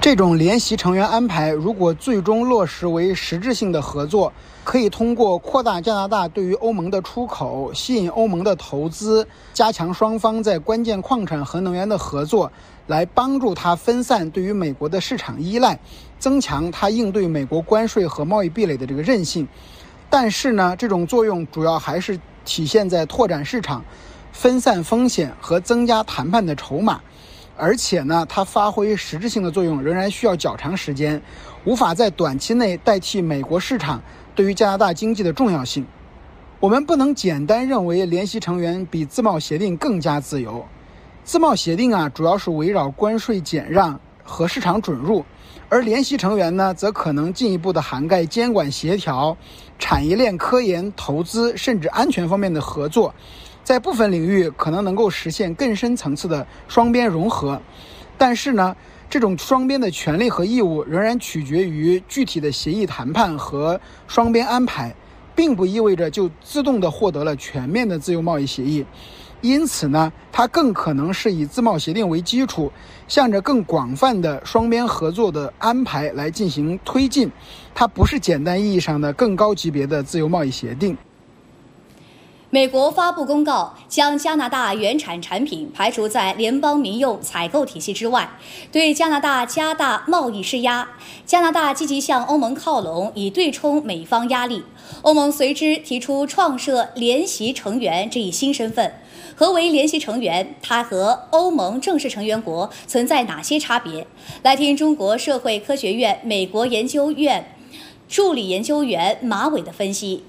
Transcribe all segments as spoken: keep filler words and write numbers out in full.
这种联席成员安排如果最终落实为实质性的合作，可以通过扩大加拿大对于欧盟的出口，吸引欧盟的投资，加强双方在关键矿产和能源的合作，来帮助它分散对于美国的市场依赖，增强它应对美国关税和贸易壁垒的这个韧性。但是呢，这种作用主要还是体现在拓展市场、分散风险和增加谈判的筹码。而且呢，它发挥实质性的作用仍然需要较长时间，无法在短期内代替美国市场对于加拿大经济的重要性。我们不能简单认为联席成员比自贸协定更加自由。自贸协定啊，主要是围绕关税减让和市场准入，而联席成员呢，则可能进一步的涵盖监管协调、产业链科研、投资甚至安全方面的合作。在部分领域可能能够实现更深层次的双边融合，但是呢，这种双边的权利和义务仍然取决于具体的协议谈判和双边安排，并不意味着就自动地获得了全面的自由贸易协议。因此呢，它更可能是以自贸协定为基础，向着更广泛的双边合作的安排来进行推进，它不是简单意义上的更高级别的自由贸易协定。 美国发布公告，将加拿大原产产品排除在联邦民用采购体系之外，对加拿大加大贸易施压。加拿大积极向欧盟靠拢，以对冲美方压力。欧盟随之提出创设联席成员这一新身份。何为联席成员？它和欧盟正式成员国存在哪些差别？来听中国社会科学院美国研究院助理研究员马伟的分析。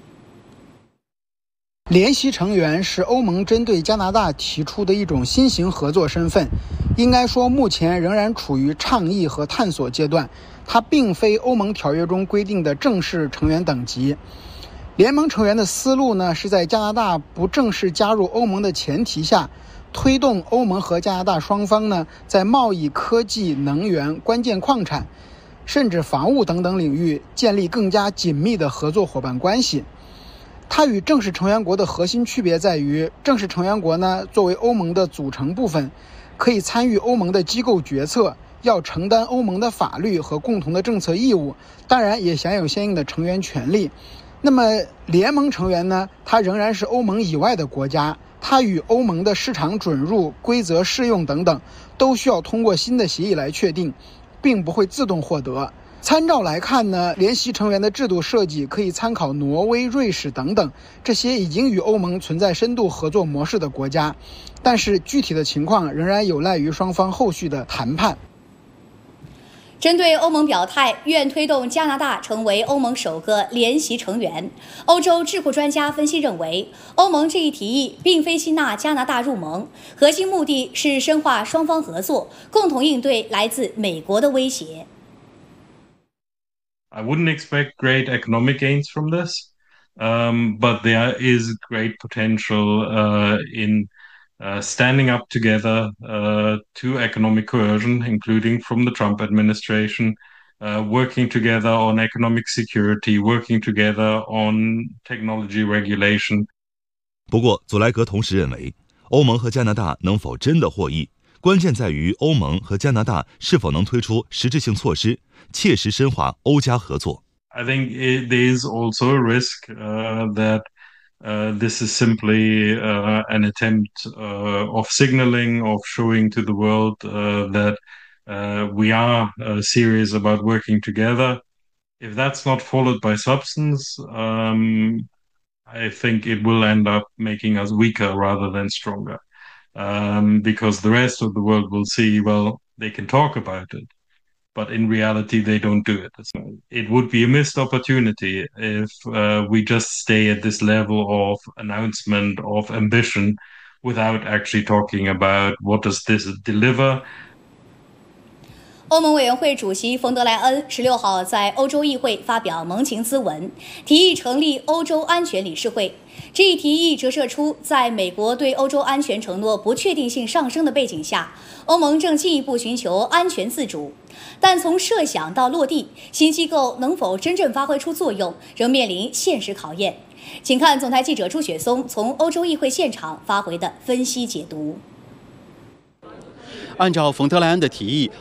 联席成员是欧盟针对加拿大提出的一种新型合作身份，应该说目前仍然处于倡议和探索阶段，它并非欧盟条约中规定的正式成员等级。联盟成员的思路呢，是在加拿大不正式加入欧盟的前提下，推动欧盟和加拿大双方呢，在贸易、科技、能源、关键矿产，甚至防务等等领域建立更加紧密的合作伙伴关系。它与正式成员国的核心区别在于，正式成员国呢，作为欧盟的组成部分，可以参与欧盟的机构决策，要承担欧盟的法律和共同的政策义务，当然也享有相应的成员权利。那么联盟成员呢，它仍然是欧盟以外的国家，它与欧盟的市场准入、规则适用等等，都需要通过新的协议来确定，并不会自动获得。参照来看呢，联席成员的制度设计可以参考挪威、瑞士等等这些已经与欧盟存在深度合作模式的国家，但是具体的情况仍然有赖于双方后续的谈判。 针对欧盟表态愿推动加拿大成为欧盟首个联席成员，欧洲智库专家分析认为，欧盟这一提议并非吸纳加拿大入盟，核心目的是深化双方合作，共同应对来自美国的威胁。 I wouldn't expect great economic gains from this, um, but there is great potential uh, in uh, standing up together uh, to economic coercion, including from the Trump administration, uh, working together on economic security, working together on technology regulation. 不过，佐莱格同时认为，欧盟和加拿大能否真的获益，关键在于欧盟和加拿大是否能推出实质性措施，切实深化欧加合作。 I think it, there is also a risk uh, that uh, this is simply uh, an attempt uh, of signaling, of showing to the world uh, that uh, we are uh, serious about working together. If that's not followed by substance, um, I think it will end up making us weaker rather than stronger. Um, because the rest of the world will see, well, they can talk about it, but in reality, they don't do it. It would be a missed opportunity if uh, we just stay at this level of announcement, of ambition, without actually talking about what does this deliver. 欧盟委员会主席冯德莱恩十六号在欧洲议会发表盟情咨文，提议成立欧洲安全理事会。这一提议折射出，在美国对欧洲安全承诺不确定性上升的背景下，欧盟正进一步寻求安全自主。但从设想到落地，新机构能否真正发挥出作用，仍面临现实考验。请看总台记者朱雪松从欧洲议会现场发回的分析解读。 按照冯德莱恩的提议，